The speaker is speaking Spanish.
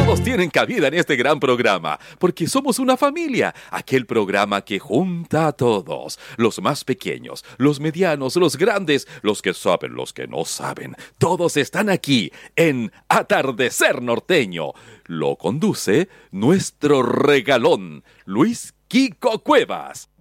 Todos tienen cabida en este gran programa, porque somos una familia, aquel programa que junta a todos, los más pequeños, los medianos, los grandes, los que saben, los que no saben, todos están aquí en Atardecer Norteño. Lo conduce nuestro regalón, Luis Quico Cuevas.